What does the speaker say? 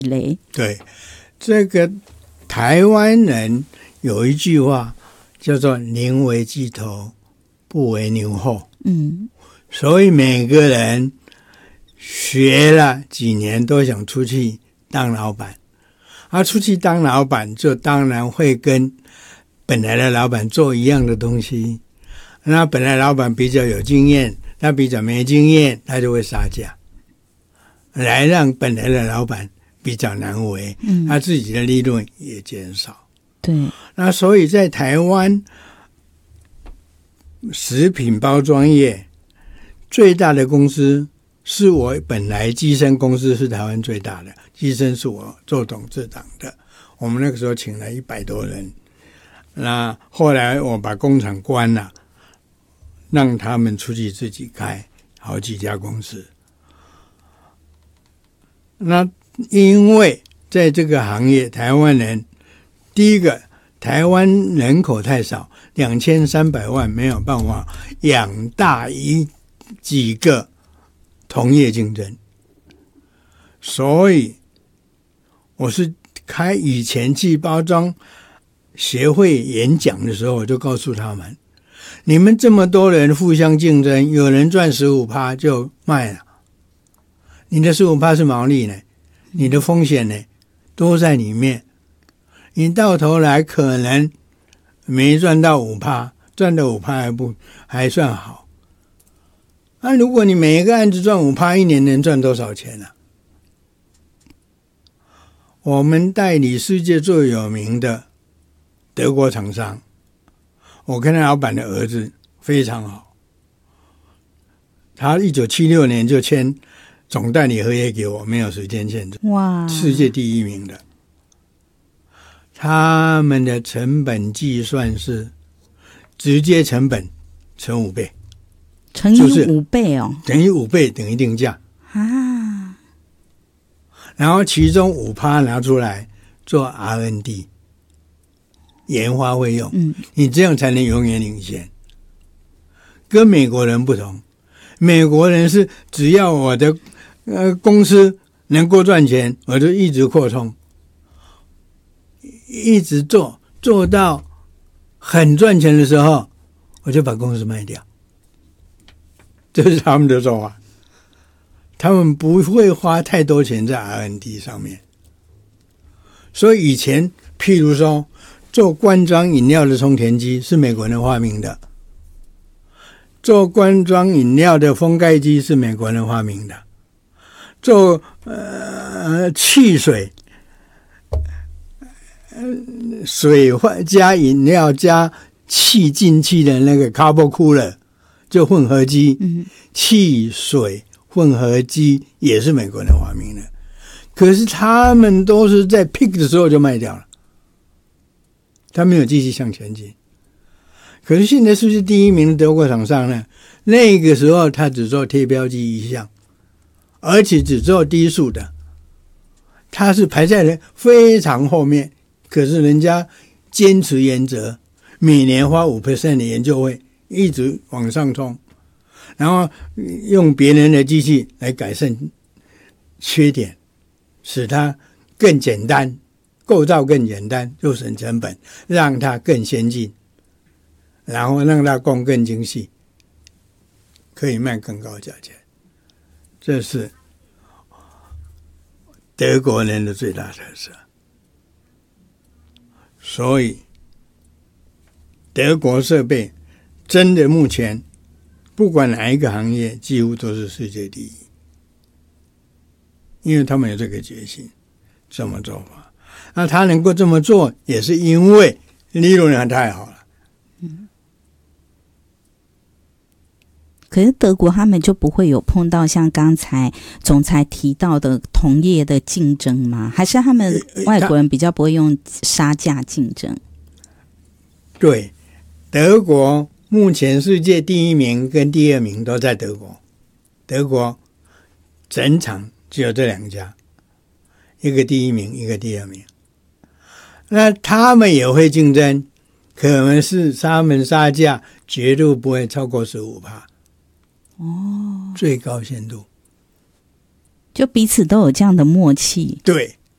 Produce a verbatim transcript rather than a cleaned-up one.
雷。 对，这个台湾人有一句话叫做宁为鸡头不为牛后， 嗯， 所以每个人学了几年都想出去当老板，而出去当老板就当然会跟本来的老板做一样的东西，那本来老板比较有经验，他比较没经验，他就会杀价来让本来的老板比较难为，嗯，他自己的利润也减少。 对， 那所以在台湾食品包装业最大的公司是我本来基森公司是台湾最大的，基森是我做董事长的，我们那个时候请了一百多人，那后来我把工厂关了，让他们出去自己开好几家公司。那因为在这个行业台湾人，第一个台湾人口太少，两千三百万没有办法养大一几个同业竞争，所以我是开以前去包装协会演讲的时候，我就告诉他们，你们这么多人互相竞争，有人赚 百分之十五 就卖了，你的 百分之十五 是毛利呢，你的风险呢都在里面，你到头来可能没赚到 百分之五， 赚到 百分之五 还不还算好。那、啊、如果你每一个案子赚 百分之五， 一年能赚多少钱啊？我们代理世界最有名的德国厂商，我跟他老板的儿子非常好，他一九七六年就签总代理合约给我，没有时间限制， 哇，世界第一名的。他们的成本计算是直接成本乘五倍， 乘以五倍哦， 等于五倍等于定价啊。 然后其中 百分之五 拿出来做 R and D 研发费用，嗯，你这样才能永远领先。跟美国人不同，美国人是只要我的呃公司能够赚钱，我就一直扩充，一直做做到很赚钱的时候，我就把公司卖掉。这是他们的做法，他们不会花太多钱在 R and D 上面。所以以前譬如说做罐装饮料的充填机是美国人发明的，做罐装饮料的封盖机是美国人发明的，做呃汽水水加饮料加气进去的那个 Carbo Cooler 就混合机，嗯，汽水混合机也是美国人发明的，可是他们都是在 peak 的时候就卖掉了，他没有继续向前进。可是现在世界第一名的德国厂商呢，那个时候他只做贴标机一项，而且只做低速的，他是排在非常后面，可是人家坚持原则，每年花 百分之五 的研究费一直往上冲，然后用别人的机器来改善缺点，使它更简单，构造更简单，就省成本，让它更先进，然后让它供更精细，可以卖更高价钱。这是德国人的最大特色。所以德国设备真的目前不管哪一个行业几乎都是世界第一，因为他们有这个决心这么做法。那他能够这么做也是因为利润太好了。 嗯，可是德国他们就不会有碰到像刚才总裁提到的同业的竞争吗？还是他们外国人比较不会用杀价竞争？ 对，德国目前世界第一名跟第二名都在德国，德国整场只有这两家，一个第一名一个第二名。那他们也会竞争，可能是他们杀价绝对不会超过 百分之十五， 哦，最高限度， 就彼此都有这样的默契。 对，